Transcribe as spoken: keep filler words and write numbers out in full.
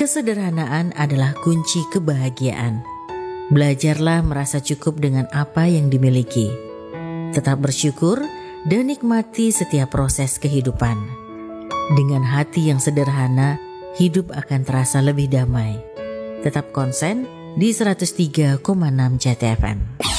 Kesederhanaan adalah kunci kebahagiaan. Belajarlah merasa cukup dengan apa yang dimiliki. Tetap bersyukur dan nikmati setiap proses kehidupan. Dengan hati yang sederhana, hidup akan terasa lebih damai. Tetap konsen di seratus tiga koma enam C T F M.